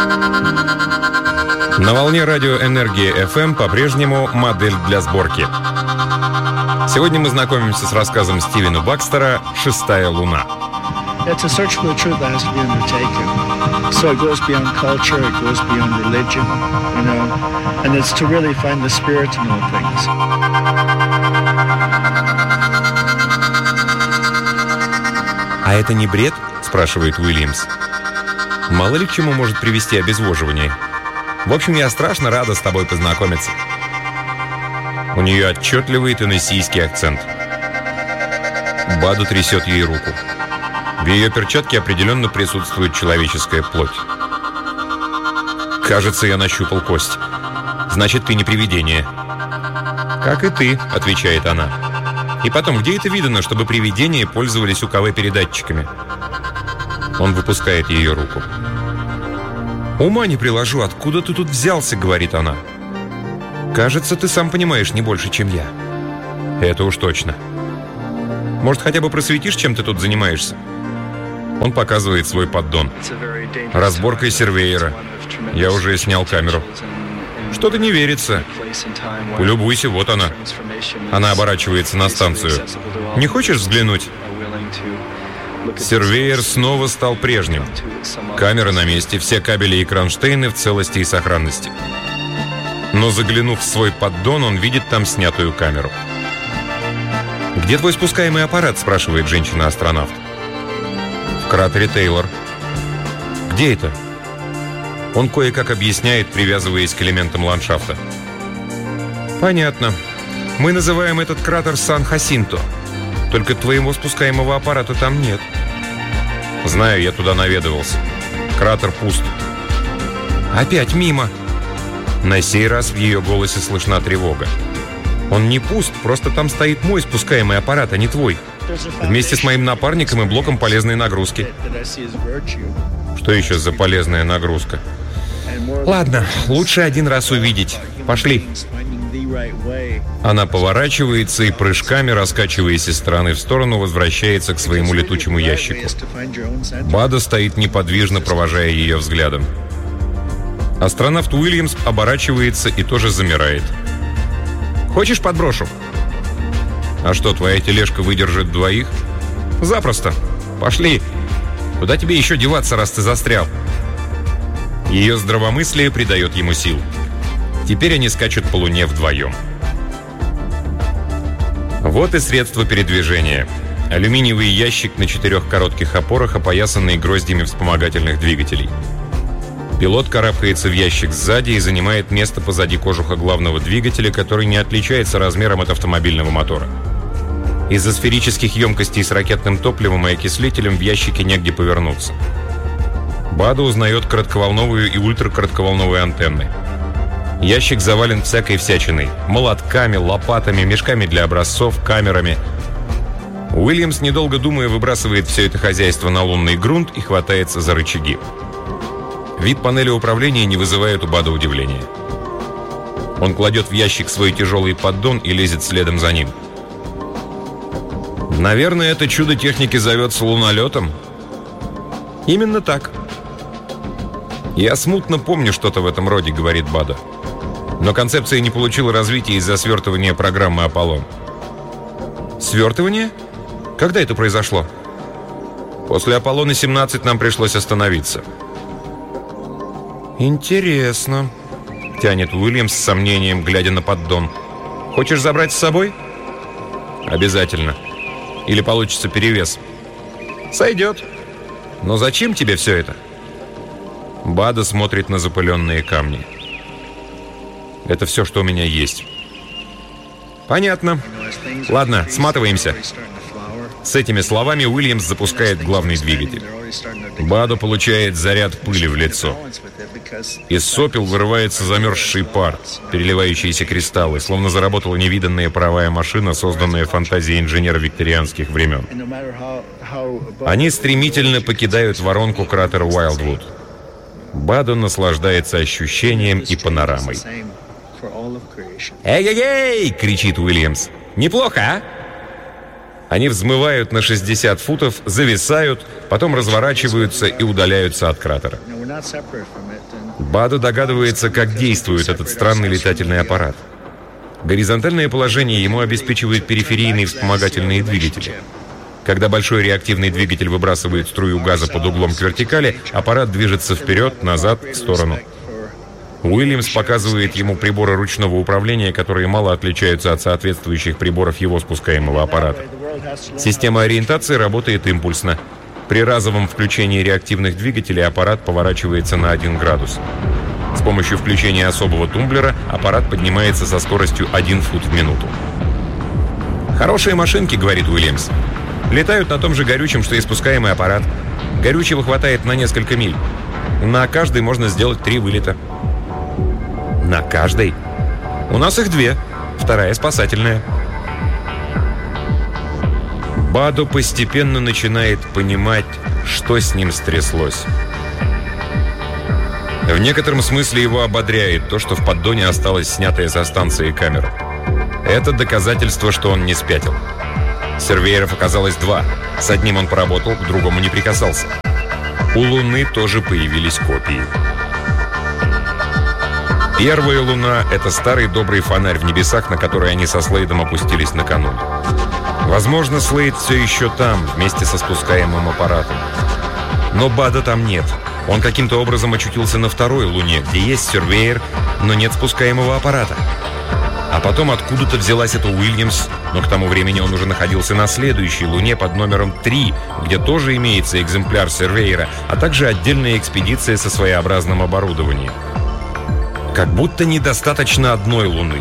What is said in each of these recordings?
На волне радио «Энергия FM» по-прежнему модель для сборки. Сегодня мы знакомимся с рассказом Стивена Бакстера «Шестая луна». It's a search for the truth that has to be undertaken. So it goes beyond culture, it goes beyond religion, you know, and it's to really find the spirit in all things. «А это не бред?» – спрашивает Уильямс. «Мало ли к чему может привести обезвоживание. В общем, я страшно рада с тобой познакомиться». У нее отчетливый теннессийский акцент. Баду трясет ей руку. В ее перчатке определенно присутствует человеческая плоть. «Кажется, я нащупал кость. Значит, ты не привидение». «Как и ты», — отвечает она. «И потом, где это видано, чтобы привидения пользовались УКВ-передатчиками?» Он выпускает ее руку. «Ума не приложу, откуда ты тут взялся?» — говорит она. «Кажется, ты сам понимаешь не больше, чем я». «Это уж точно. Может, хотя бы просветишь, чем ты тут занимаешься?» Он показывает свой поддон. «Разборкой сервейера. Я уже снял камеру». «Что-то не верится». «Полюбуйся, вот она». Она оборачивается на станцию. «Не хочешь взглянуть?» Сервейер снова стал прежним. Камера на месте, все кабели и кронштейны в целости и сохранности. Но заглянув в свой поддон, он видит там снятую камеру. «Где твой спускаемый аппарат?» – спрашивает женщина-астронавт. «В кратере Тейлор». «Где это?» Он кое-как объясняет, привязываясь к элементам ландшафта. «Понятно. Мы называем этот кратер Сан-Хасинто. Только твоего спускаемого аппарата там нет». «Знаю, я туда наведывался. Кратер пуст». «Опять мимо». На сей раз в ее голосе слышна тревога. «Он не пуст, просто там стоит мой спускаемый аппарат, а не твой. Вместе с моим напарником и блоком полезной нагрузки». «Что еще за полезная нагрузка?» «Ладно, лучше один раз увидеть. Пошли». Она поворачивается и прыжками, раскачиваясь из стороны в сторону, возвращается к своему летучему ящику. Бада стоит неподвижно, провожая ее взглядом. Астронавт Уильямс оборачивается и тоже замирает. «Хочешь, подброшу?» «А что, твоя тележка выдержит двоих?» «Запросто. Пошли. Куда тебе еще деваться, раз ты застрял?» Ее здравомыслие придает ему сил. Теперь они скачут по Луне вдвоем. Вот и средство передвижения. Алюминиевый ящик на 4 коротких опорах, опоясанный гроздями вспомогательных двигателей. Пилот карабкается в ящик сзади и занимает место позади кожуха главного двигателя, который не отличается размером от автомобильного мотора. Из-за сферических емкостей с ракетным топливом и окислителем в ящике негде повернуться. Бада узнает коротковолновую и ультракоротковолновые антенны. Ящик завален всякой всячиной: молотками, лопатами, мешками для образцов, камерами. Уильямс, недолго думая, выбрасывает все это хозяйство на лунный грунт и хватается за рычаги. Вид панели управления не вызывает у Бада удивления. Он кладет в ящик свой тяжелый поддон и лезет следом за ним. «Наверное, это чудо техники зовется лунолетом». «Именно так». «Я смутно помню что-то в этом роде», — говорит Бада. «Но концепция не получила развития из-за свертывания программы «Аполлон». «Свертывание? Когда это произошло?» «После «Аполлона-17» нам пришлось остановиться». «Интересно», — тянет Уильямс с сомнением, глядя на поддон. «Хочешь забрать с собой?» «Обязательно. Или получится перевес». «Сойдет. Но зачем тебе все это?» Бада смотрит на запыленные камни. «Это все, что у меня есть». «Понятно. Ладно, сматываемся». С этими словами Уильямс запускает главный двигатель. Баду получает заряд пыли в лицо. Из сопел вырывается замерзший пар, переливающиеся кристаллы, словно заработала невиданная паровая машина, созданная фантазией инженера викторианских времен. Они стремительно покидают воронку кратера Уайлдвуд. Баду наслаждается ощущением и панорамой. «Эй-эй-эй!» — кричит Уильямс. «Неплохо, а?» Они взмывают на 60 футов, зависают, потом разворачиваются и удаляются от кратера. Бадо догадывается, как действует этот странный летательный аппарат. Горизонтальное положение ему обеспечивают периферийные вспомогательные двигатели. Когда большой реактивный двигатель выбрасывает струю газа под углом к вертикали, аппарат движется вперед, назад, в сторону. Уильямс показывает ему приборы ручного управления, которые мало отличаются от соответствующих приборов его спускаемого аппарата. Система ориентации работает импульсно. При разовом включении реактивных двигателей аппарат поворачивается на 1 градус. С помощью включения особого тумблера аппарат поднимается со скоростью 1 фут в минуту. «Хорошие машинки», — говорит Уильямс. «Летают на том же горючем, что и спускаемый аппарат. Горючего хватает на несколько миль. На каждой можно сделать 3 вылета». «На каждой?» «У нас их 2. Вторая спасательная». Бадо постепенно начинает понимать, что с ним стряслось. В некотором смысле его ободряет то, что в поддоне осталась снятая со станции камера. Это доказательство, что он не спятил. Сервейеров оказалось 2. С одним он поработал, к другому не прикасался. У Луны тоже появились копии. Первая Луна — это старый добрый фонарь в небесах, на который они со Слейдом опустились накануне. Возможно, Слейд все еще там, вместе со спускаемым аппаратом. Но Бадо там нет. Он каким-то образом очутился на второй Луне, где есть сервейер, но нет спускаемого аппарата. А потом откуда-то взялась эта Уильямс, но к тому времени он уже находился на следующей Луне под номером 3, где тоже имеется экземпляр сервейера, а также отдельная экспедиция со своеобразным оборудованием. Как будто недостаточно одной Луны.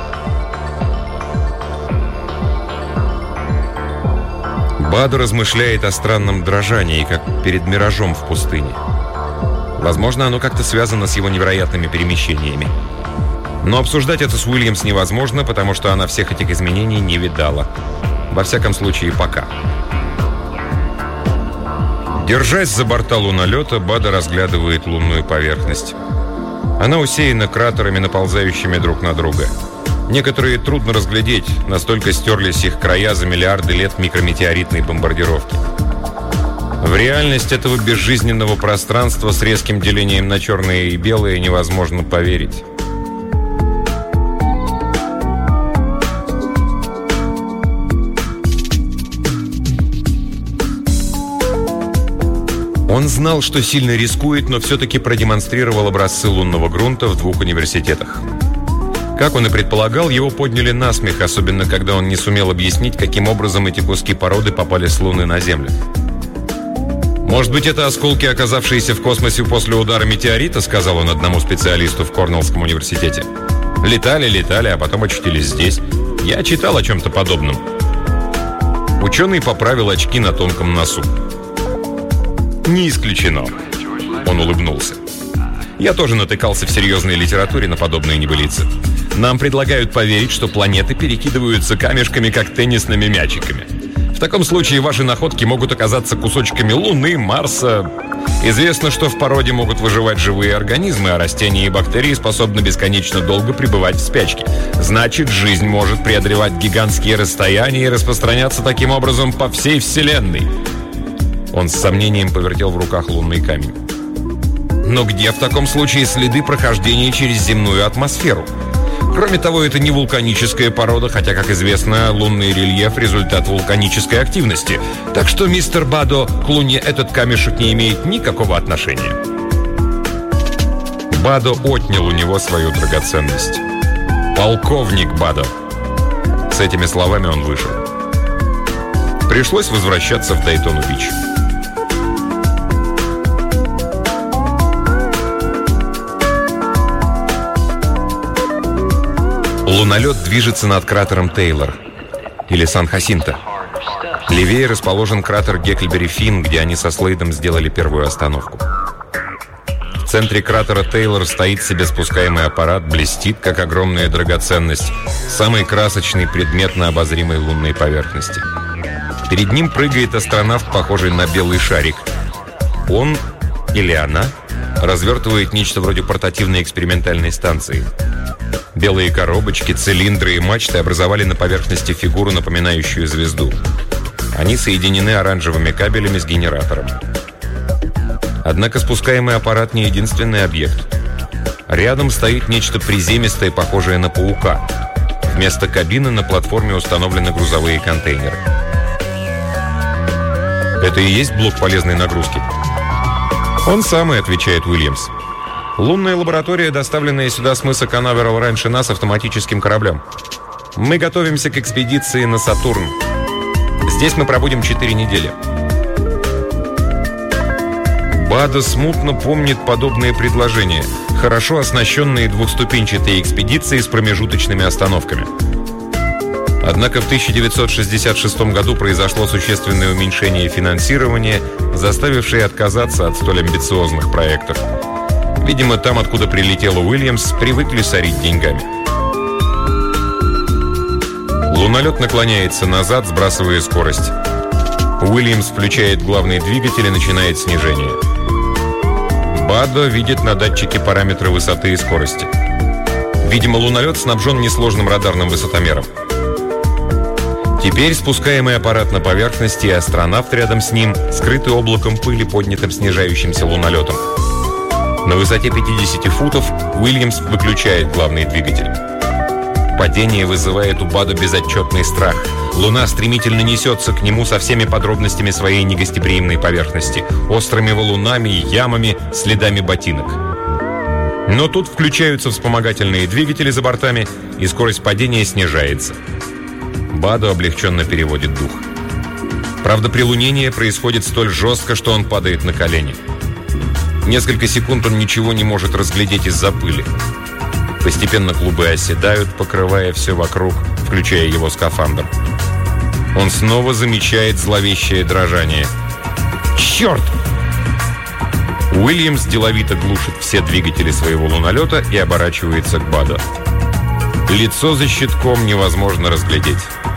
Бадо размышляет о странном дрожании, как перед миражом в пустыне. Возможно, оно как-то связано с его невероятными перемещениями. Но обсуждать это с Уильямс невозможно, потому что она всех этих изменений не видала. Во всяком случае, пока. Держась за борта лунолета, Бадо разглядывает лунную поверхность. Она усеяна кратерами, наползающими друг на друга. Некоторые трудно разглядеть, настолько стерлись их края за миллиарды лет микрометеоритной бомбардировки. В реальность этого безжизненного пространства с резким делением на черное и белое невозможно поверить. Он знал, что сильно рискует, но все-таки продемонстрировал образцы лунного грунта в 2 университетах. Как он и предполагал, его подняли на смех, особенно когда он не сумел объяснить, каким образом эти куски породы попали с Луны на Землю. «Может быть, это осколки, оказавшиеся в космосе после удара метеорита», — сказал он одному специалисту в Корнеллском университете. «Летали, а потом очутились здесь. Я читал о чем-то подобном». Ученый поправил очки на тонком носу. «Не исключено», — он улыбнулся. «Я тоже натыкался в серьезной литературе на подобные небылицы. Нам предлагают поверить, что планеты перекидываются камешками, как теннисными мячиками. В таком случае ваши находки могут оказаться кусочками Луны, Марса. Известно, что в породе могут выживать живые организмы, а растения и бактерии способны бесконечно долго пребывать в спячке. Значит, жизнь может преодолевать гигантские расстояния и распространяться таким образом по всей Вселенной». Он с сомнением повертел в руках лунный камень. «Но где в таком случае следы прохождения через земную атмосферу? Кроме того, это не вулканическая порода, хотя, как известно, лунный рельеф – результат вулканической активности. Так что, мистер Бадо, к Луне этот камешек не имеет никакого отношения». Бадо отнял у него свою драгоценность. «Полковник Бадо». С этими словами он вышел. Пришлось возвращаться в Дейтону-Бич. Лунолет движется над кратером Тейлор, или Сан-Хасинто. Левее расположен кратер Гекльберри-Финн, где они со Слейдом сделали первую остановку. В центре кратера Тейлор стоит себе спускаемый аппарат, блестит, как огромная драгоценность, самый красочный предмет на обозримой лунной поверхности. Перед ним прыгает астронавт, похожий на белый шарик. Он, или она, развертывает нечто вроде портативной экспериментальной станции. Белые коробочки, цилиндры и мачты образовали на поверхности фигуру, напоминающую звезду. Они соединены оранжевыми кабелями с генератором. Однако спускаемый аппарат не единственный объект. Рядом стоит нечто приземистое, похожее на паука. Вместо кабины на платформе установлены грузовые контейнеры. «Это и есть блок полезной нагрузки?» «Он самый», — отвечает Уильямс. «Лунная лаборатория, доставленная сюда с мыса Канаверал раньше нас автоматическим кораблем. Мы готовимся к экспедиции на Сатурн. Здесь мы пробудем 4 недели». Бадо смутно помнит подобные предложения, хорошо оснащенные двухступенчатые экспедиции с промежуточными остановками. Однако в 1966 году произошло существенное уменьшение финансирования, заставившее отказаться от столь амбициозных проектов. Видимо, там, откуда прилетела Уильямс, привыкли сорить деньгами. Лунолет наклоняется назад, сбрасывая скорость. Уильямс включает главный двигатель и начинает снижение. Бадо видит на датчике параметры высоты и скорости. Видимо, лунолет снабжен несложным радарным высотомером. Теперь спускаемый аппарат на поверхности и астронавт рядом с ним скрыты облаком пыли, поднятым снижающимся лунолетом. На высоте 50 футов Уильямс выключает главный двигатель. Падение вызывает у Бадо безотчетный страх. Луна стремительно несется к нему со всеми подробностями своей негостеприимной поверхности. Острыми валунами, ямами, следами ботинок. Но тут включаются вспомогательные двигатели за бортами, и скорость падения снижается. Бадо облегченно переводит дух. Правда, прилунение происходит столь жестко, что он падает на колени. Несколько секунд он ничего не может разглядеть из-за пыли. Постепенно клубы оседают, покрывая все вокруг, включая его скафандр. Он снова замечает зловещее дрожание. «Черт!» Уильямс деловито глушит все двигатели своего лунолета и оборачивается к Бадо. Лицо за щитком невозможно разглядеть.